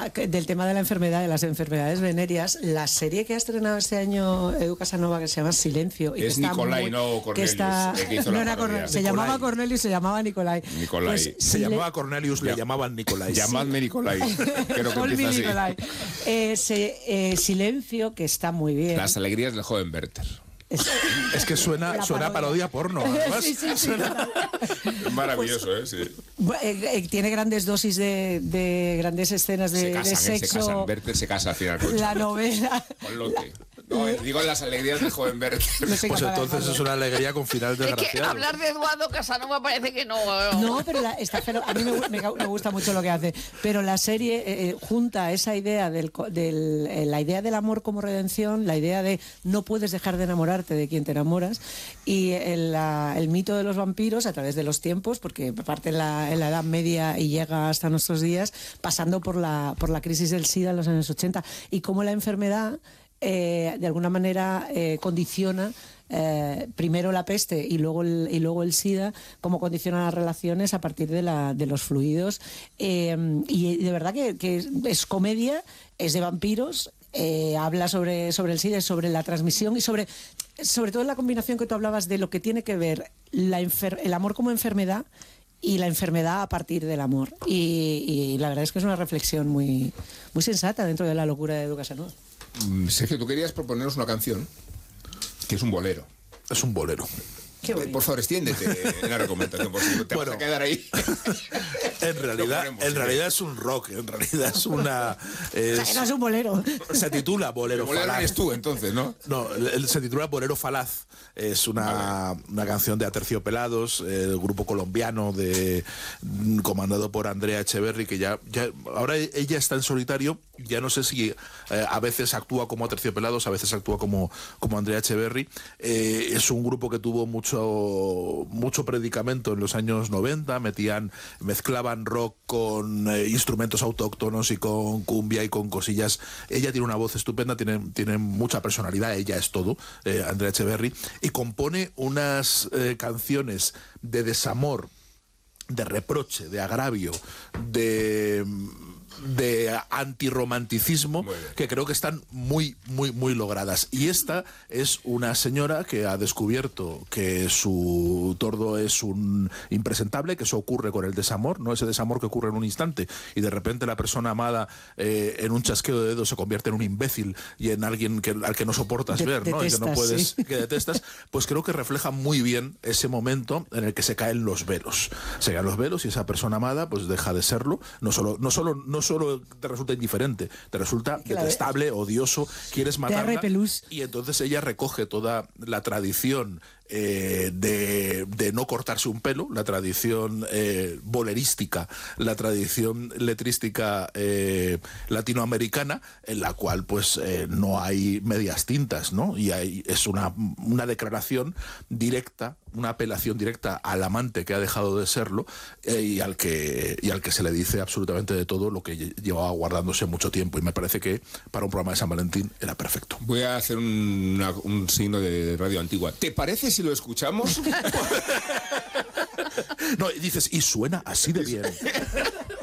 del tema de la enfermedad, de las enfermedades venéreas, la serie que ha estrenado este año Edu Casanova, que se llama Silencio. Y es Nicolai, no Cornelius. No era Cornelius, se llamaba Cornelius, se llamaba Nicolai. Pues, se llamaba Cornelius, le llamaban Nicolai. Llamadme Nicolai. Creo que empieza así. Silencio, que está muy bien. Las alegrías del joven Werther. Es que suena a parodia porno, además. Sí, suena... Maravilloso, sí. Tiene grandes dosis de grandes escenas de sexo. Se casan. Werther se casa al final. La novela. Con Lotte. No, digo las alegrías del joven Werther. Pues entonces es una alegría con final desgraciado. Es que hablar de Eduardo Casanova parece que no. No, pero a mí me gusta mucho lo que hace. Pero la serie junta esa idea la idea del amor como redención, la idea de no puedes dejar de enamorarte de quien te enamoras, y el mito de los vampiros a través de los tiempos, porque parte en la Edad Media y llega hasta nuestros días, pasando por la crisis del SIDA en los años 80, y cómo la enfermedad de alguna manera condiciona primero la peste y luego el SIDA, cómo condiciona las relaciones a partir de los fluidos, y de verdad que es comedia, es de vampiros, habla sobre el SIDA, sobre la transmisión y sobre todo la combinación que tú hablabas de lo que tiene que ver el amor como enfermedad y la enfermedad a partir del amor, y la verdad es que es una reflexión muy, muy sensata dentro de la locura de Edu Casanova. Sergio, tú querías proponernos una canción que es un bolero. Es un bolero. Por favor, extiéndete en la recomendación, porque te vas a quedar ahí. En realidad es un rock, en realidad es una... no es un bolero. Se titula Bolero Falaz. Falaz. Eres tú, entonces, ¿no? No, se titula Bolero Falaz. Es una canción de Aterciopelados, el grupo colombiano comandado por Andrea Echeverri, que ya ahora ella está en solitario. Ya no sé si a veces actúa como Aterciopelados, a veces actúa como Andrea Echeverri. Es un grupo que tuvo mucho predicamento en los años 90, mezclaban rock con instrumentos autóctonos y con cumbia y con cosillas. Ella tiene una voz estupenda, tiene mucha personalidad, ella es todo, Andrea Echeverri, y compone unas canciones de desamor, de reproche, de agravio, de antirromanticismo, que creo que están muy, muy, muy logradas. Y esta es una señora que ha descubierto que su tordo es un impresentable, que eso ocurre con el desamor, no ese desamor que ocurre en un instante y de repente la persona amada en un chasqueo de dedos se convierte en un imbécil y en alguien al que no soportas ver, ¿no? Y que no puedes, que detestas. Pues creo que refleja muy bien ese momento en el que se caen los velos. Se caen los velos y esa persona amada pues deja de serlo. No solo te resulta indiferente, te resulta detestable, odioso, quieres matarla, y entonces ella recoge toda la tradición de no cortarse un pelo, la tradición bolerística, la tradición letrística latinoamericana, en la cual pues no hay medias tintas, ¿no? Y es una declaración directa, una apelación directa al amante que ha dejado de serlo, y al que se le dice absolutamente de todo lo que llevaba guardándose mucho tiempo, y me parece que para un programa de San Valentín era perfecto. Voy a hacer un signo de radio antigua. ¿Te parece si lo escuchamos? No, y dices, y suena así de bien.